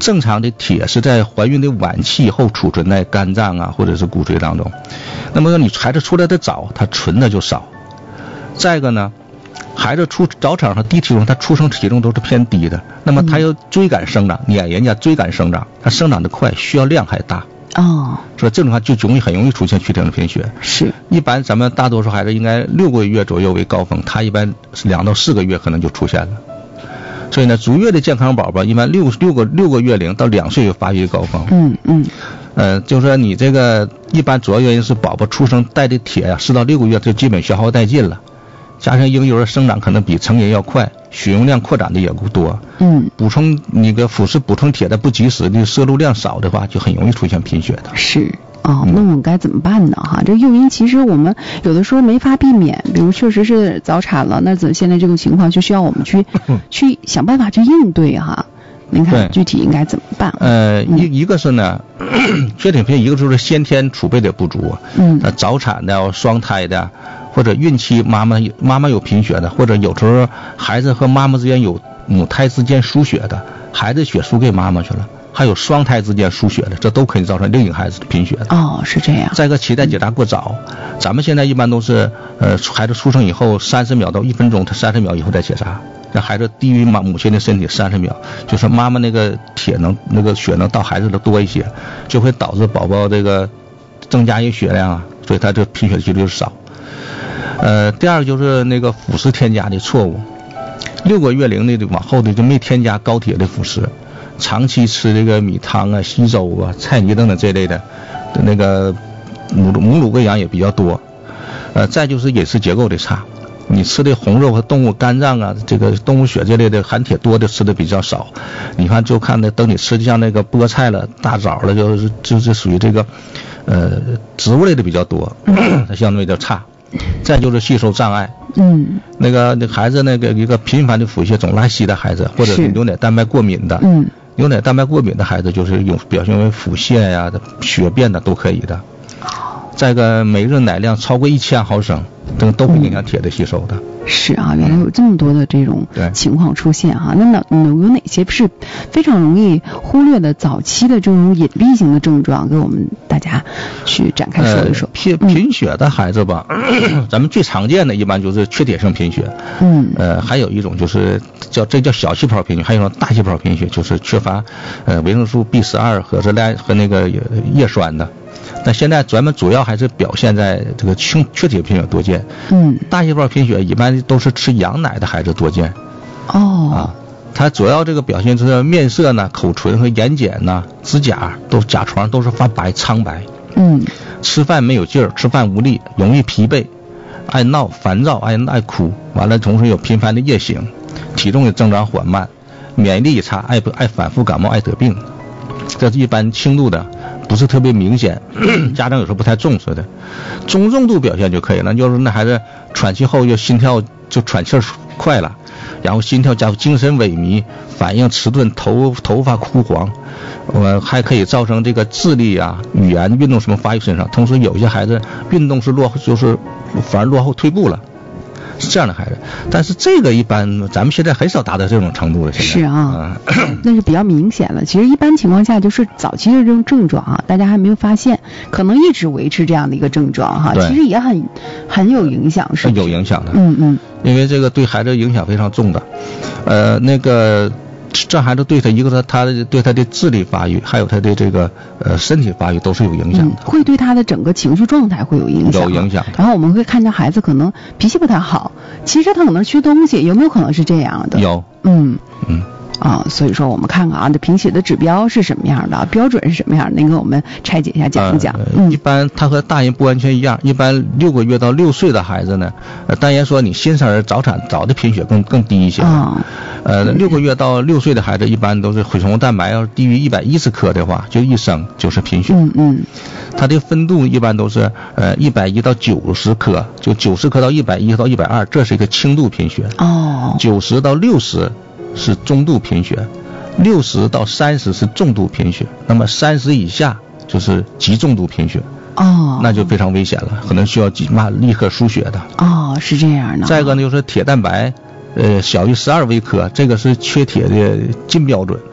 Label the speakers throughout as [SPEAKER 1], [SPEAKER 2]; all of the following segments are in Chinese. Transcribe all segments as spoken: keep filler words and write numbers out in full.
[SPEAKER 1] 正常的铁是在怀孕的晚期以后储存在肝脏啊或者是骨髓当中，那么你孩子出来的早，它存的就少。再一个呢，孩子出早产和低体重，他出生体重都是偏低的，那么他要追赶生长，撵人家追赶生长，他生长的快，需要量还大。
[SPEAKER 2] 哦，
[SPEAKER 1] 所以这种话就容易很容易出现缺铁性贫血。
[SPEAKER 2] 是，
[SPEAKER 1] 一般咱们大多数孩子应该六个月左右为高峰，他一般两到四个月可能就出现了。所以呢，足月的健康宝宝一般六六个六个月龄到两岁发育高峰。
[SPEAKER 2] 嗯嗯。
[SPEAKER 1] 呃，就是说你这个一般主要原因是宝宝出生带的铁呀、啊，四到六个月就基本消耗殆尽了。加上婴幼儿生长可能比成人要快，血容量扩展的也不多，
[SPEAKER 2] 嗯，
[SPEAKER 1] 补充那个辅食补充铁的不及时的摄入量少的话，就很容易出现贫血的。
[SPEAKER 2] 是哦，那我们该怎么办呢？哈，这诱因其实我们有的时候没法避免，比如确实是早产了，那怎现在这种情况就需要我们去去想办法去应对哈。您看具体应该怎么办？
[SPEAKER 1] 呃，一一个是呢，缺铁贫血，一个就是先天储备的不足，
[SPEAKER 2] 嗯，
[SPEAKER 1] 呃，早产的、双胎的，或者孕期妈妈妈妈有贫血的，或者有时候孩子和妈妈之间有母胎之间输血的，孩子血输给妈妈去了，还有双胎之间输血的，这都可以造成另一个孩子的贫血的。
[SPEAKER 2] 哦，是这样。
[SPEAKER 1] 再一个脐带结扎过早，嗯、咱们现在一般都是呃孩子出生以后三十秒到一分钟，他三十秒以后再结扎。让孩子低于妈母亲的身体三十秒，就是妈妈那个铁能那个血能到孩子的多一些，就会导致宝宝这个增加一血量啊，所以他这贫血的几率就少。呃，第二个就是那个辅食添加的错误，六个月龄的往后的就没添加高铁的辅食，长期吃这个米汤啊、稀粥啊、菜泥等等这类的，那个母母乳喂养也比较多。呃，再就是饮食结构的差。你吃的红肉和动物肝脏啊，这个动物血这类的含铁多的吃的比较少。你看就看的等你吃的像那个菠菜了、大枣了，就是就是属于这个呃植物类的比较多，它相对比较差。再就是吸收障碍，
[SPEAKER 2] 嗯，
[SPEAKER 1] 那个那孩子那个一个频繁的腹泻、总拉稀的孩子，或者是牛奶蛋白过敏的，
[SPEAKER 2] 嗯，
[SPEAKER 1] 牛奶蛋白过敏的孩子就是有表现为腹泻呀、血便的都可以的。再一个每日奶量超过一千毫升，这都会影响铁的吸收的。
[SPEAKER 2] 是啊，原来有这么多的这种情况出现哈。那哪有哪些是非常容易忽略的早期的这种隐蔽型的症状，给我们大家去展开说一说。
[SPEAKER 1] 呃、贫贫血的孩子吧，嗯、咱们最常见的一般就是缺铁性贫血。
[SPEAKER 2] 嗯。
[SPEAKER 1] 呃，还有一种就是叫这叫小细胞贫血，还有一种大细胞贫血，就是缺乏呃维生素 B 十二 和这赖和那个叶酸的。但现在咱们主要还是表现在这个缺缺铁贫血多见。
[SPEAKER 2] 嗯，
[SPEAKER 1] 大细胞贫血一般都是吃羊奶的孩子多见。
[SPEAKER 2] 哦，
[SPEAKER 1] 啊，它主要这个表现就是面色呢、口唇和眼睑呢、指甲都甲床都是发白苍白。
[SPEAKER 2] 嗯，
[SPEAKER 1] 吃饭没有劲儿，吃饭无力，容易疲惫，爱闹、烦躁、爱爱哭，完了同时有频繁的夜醒，体重也增长缓慢，免疫力也差，爱不爱反复感冒、爱得病。这是一般轻度的。不是特别明显，家长有时候不太重视的，中重度表现就可以了。就是那孩子喘气后就心跳就喘气快了，然后心跳加速、精神萎靡、反应迟钝、头头发枯黄，呃，还可以造成这个智力啊、语言、运动什么发育身上。同时有些孩子运动是落后，就是反而落后退步了。是这样的孩子，但是这个一般咱们现在很少达到这种程度了。现在
[SPEAKER 2] 是啊，嗯、那是比较明显了。其实一般情况下就是早期的这种症状啊，大家还没有发现，可能一直维持这样的一个症状哈，其实也很很有影响，是
[SPEAKER 1] 有影响的。
[SPEAKER 2] 嗯嗯，
[SPEAKER 1] 因为这个对孩子影响非常重的，呃，那个。这孩子对他一个是他的对他的智力发育，还有他的这个呃身体发育都是有影响的、
[SPEAKER 2] 嗯，会对他的整个情绪状态会有影响，
[SPEAKER 1] 有影响。
[SPEAKER 2] 然后我们会看到孩子可能脾气不太好，其实他可能缺东西，有没有可能是这样的？
[SPEAKER 1] 有，
[SPEAKER 2] 嗯
[SPEAKER 1] 嗯。
[SPEAKER 2] 啊，所以说我们看看啊，这贫血的指标是什么样的，标准是什么样的？您给我们拆解一下，讲一讲。
[SPEAKER 1] 呃、嗯，一般他和大人不完全一样，一般六个月到六岁的孩子呢，呃，当然说你新生儿早产早的贫血更更低一些。
[SPEAKER 2] 啊、哦。
[SPEAKER 1] 呃，六个月到六岁的孩子一般都是血红蛋白要低于一百一十克的话，就一升就是贫血。
[SPEAKER 2] 嗯嗯。
[SPEAKER 1] 它的分度一般都是呃一百一到九十克，就九十克到一百一到一百二，这是一个轻度贫血。
[SPEAKER 2] 哦。
[SPEAKER 1] 九十到六十是中度贫血。六十到三十是重度贫血，那么三十以下就是极重度贫血。
[SPEAKER 2] 哦，
[SPEAKER 1] 那就非常危险了，可能需要立马立刻输血的。
[SPEAKER 2] 哦，是这样的。
[SPEAKER 1] 再一个呢，就是铁蛋白，呃，小于十二微克，这个是缺铁的金标准。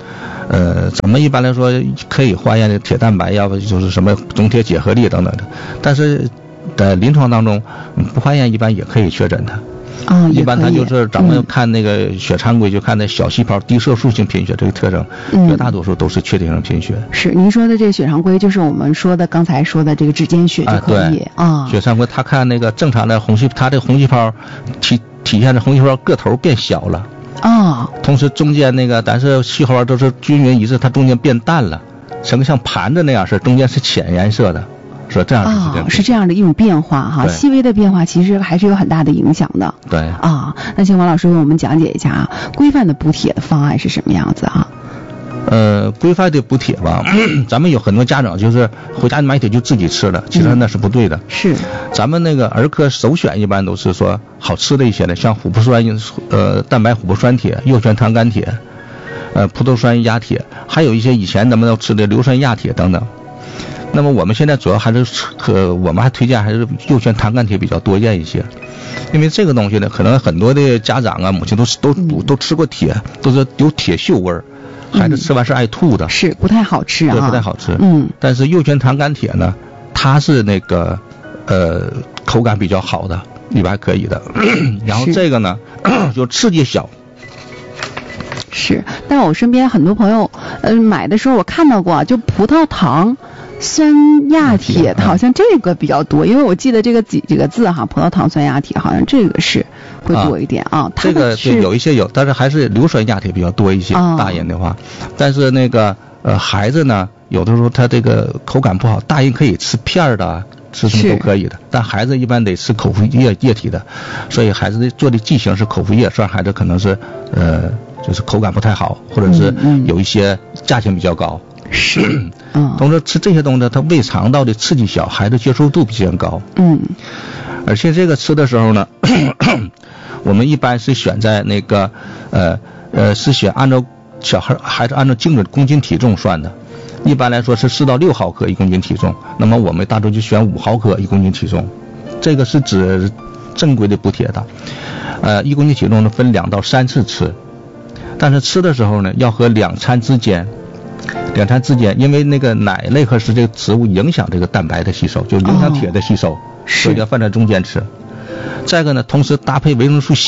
[SPEAKER 1] 呃，咱们一般来说可以化验的铁蛋白，要不就是什么中铁结合力等等的，但是在临床当中不化验一般也可以确诊的。
[SPEAKER 2] 啊、哦，
[SPEAKER 1] 一般它就是咱们看那个血常规，就看那小细胞低色素性贫血这个特征，
[SPEAKER 2] 嗯、
[SPEAKER 1] 绝大多数都是确定性贫血。
[SPEAKER 2] 是您说的这个血常规，就是我们说的刚才说的这个指尖血就可以啊。
[SPEAKER 1] 啊血常规，他看那个正常的红细，它这个红细胞体体现的红细胞个头变小了。
[SPEAKER 2] 啊、哦。
[SPEAKER 1] 同时中间那个，但是细胞都是均匀一致，它中间变淡了，成个像盘子那样式，中间是浅颜色的。是这样的、
[SPEAKER 2] 哦，是这样的一种变化哈，细微的变化其实还是有很大的影响的。
[SPEAKER 1] 对
[SPEAKER 2] 啊，那请王老师为我们讲解一下啊，规范的补铁的方案是什么样子啊？
[SPEAKER 1] 呃，规范的补铁吧，咱们有很多家长就是回家买铁就自己吃了，其实那是不对的。
[SPEAKER 2] 嗯、是，
[SPEAKER 1] 咱们那个儿科首选一般都是说好吃的一些的，像琥珀酸呃蛋白琥珀酸铁、右旋糖苷铁、呃葡萄酸亚铁，还有一些以前咱们都吃的硫酸亚铁等等。那么我们现在主要还是可，我们还推荐还是右旋糖苷铁比较多见一些，因为这个东西呢，可能很多的家长啊、母亲都都都都吃过铁，都是有铁锈味儿，孩子吃完是爱吐的，
[SPEAKER 2] 嗯、是不太好吃啊，
[SPEAKER 1] 对，不太好吃。
[SPEAKER 2] 嗯，
[SPEAKER 1] 但是右旋糖苷铁呢，它是那个呃口感比较好的，一般还可以的。然后这个呢，就刺激小。
[SPEAKER 2] 是，但我身边很多朋友，呃，买的时候我看到过，就葡萄糖酸亚铁，好像这个比较多，因为我记得这个几几个字哈，葡萄糖酸亚铁好像这个是会多一点啊。啊
[SPEAKER 1] 这个对有一些有，但是还是硫酸亚铁比较多一些，啊、大人的话，但是那个呃孩子呢，有的时候他这个口感不好，大人可以吃片的。吃什么都可以的，但孩子一般得吃口服液液体的，所以孩子的做的剂型是口服液，这样孩子可能是呃就是口感不太好，或者是有一些价钱比较高。
[SPEAKER 2] 是，嗯，
[SPEAKER 1] 同时吃这些东西，它胃肠道的刺激小，孩子接受度比较高。
[SPEAKER 2] 嗯，
[SPEAKER 1] 而且这个吃的时候呢，我们一般是选在那个呃呃是选按照小孩孩子按照精准公斤体重算的。一般来说是四到六毫克一公斤体重，那么我们大多就选五毫克一公斤体重，这个是指正规的补铁的。呃，一公斤体重呢分两到三次吃，但是吃的时候呢要和两餐之间，两餐之间，因为那个奶类和是这个植物影响这个蛋白的吸收，就影响铁的吸收，哦、所以要放在中间吃。再一个呢，同时搭配维生素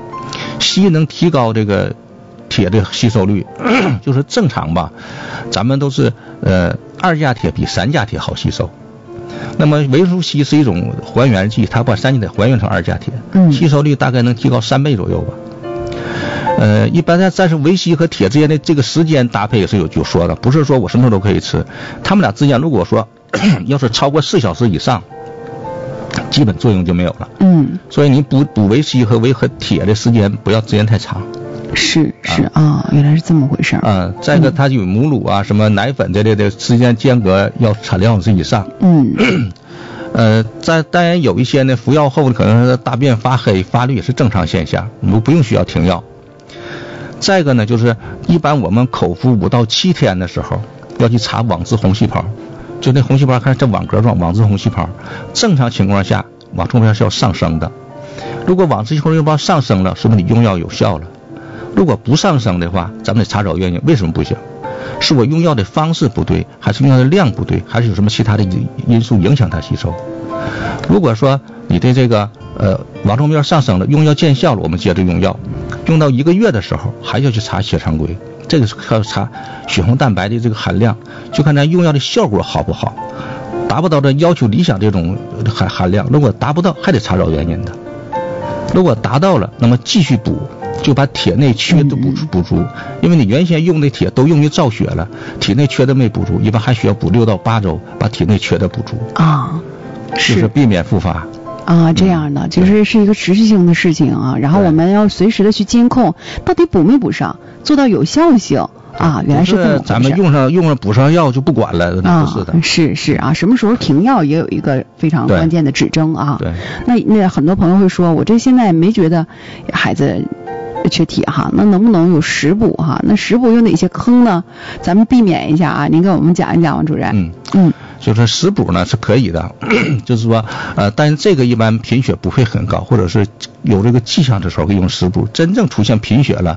[SPEAKER 1] C，C 能提高这个。铁的吸收率就是正常吧，咱们都是呃二价铁比三价铁好吸收。那么维生素 C 是一种还原剂，它把三价铁还原成二价铁，
[SPEAKER 2] 嗯，
[SPEAKER 1] 吸收率大概能提高三倍左右吧。呃，一般在但是维 C 和铁之间的这个时间搭配也是有有说的，不是说我什么时候都可以吃，他们俩之间如果说要是超过四小时以上，基本作用就没有了。
[SPEAKER 2] 嗯，
[SPEAKER 1] 所以你补补维 C 和维和铁的时间不要时间太长。
[SPEAKER 2] 是是啊、哦，原来是这么回事儿。
[SPEAKER 1] 嗯，再一个它有母乳啊、嗯、什么奶粉这类的时间间隔要产两小时以上。
[SPEAKER 2] 嗯。
[SPEAKER 1] 呃，在当然有一些呢，服药后可能是大便发黑发绿也是正常现象，我们不用需要停药。再一个呢，就是一般我们口服五到七天的时候要去查网质红细胞，就那红细胞看这网格状网质红细胞，正常情况下网质红细胞是要上升的。如果网质红细胞上升了，说明你用药有效了。如果不上升的话，咱们得查找原因，为什么不行？是我用药的方式不对，还是用药的量不对，还是有什么其他的因素影响它吸收？如果说你的这个呃网质红细胞上升了，用药见效了，我们接着用药，用到一个月的时候还要去查血常规，这个是要查血红蛋白的这个含量，就看咱用药的效果好不好，达不到这要求理想这种含含量，如果达不到还得查找原因的，如果达到了，那么继续补。就把体内缺的补补足，因为你原先用的铁都用于造血了，体内缺的没补足，一般还需要补六到八周，把体内缺的补足
[SPEAKER 2] 啊，
[SPEAKER 1] 是就是避免复发
[SPEAKER 2] 啊，这样的就是是一个持续性的事情啊，然后我们要随时的去监控到底补没补上，做到有效性。啊，原来是这么回事。
[SPEAKER 1] 咱们用上用上补上药就不管了，那不是的。
[SPEAKER 2] 啊、是是啊，什么时候停药也有一个非常关键的指征啊。
[SPEAKER 1] 对。
[SPEAKER 2] 那那很多朋友会说，我这现在没觉得孩子缺铁哈，那能不能有食补哈？那食补有哪些坑呢？咱们避免一下啊，您给我们讲一讲，王主任。
[SPEAKER 1] 嗯
[SPEAKER 2] 嗯。
[SPEAKER 1] 就是食补呢是可以的，就是说呃，但是这个一般贫血不会很高，或者是有这个迹象的时候可以用食补。真正出现贫血了，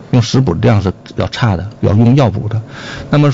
[SPEAKER 1] 用食补的量是要差的，要用药补的。那么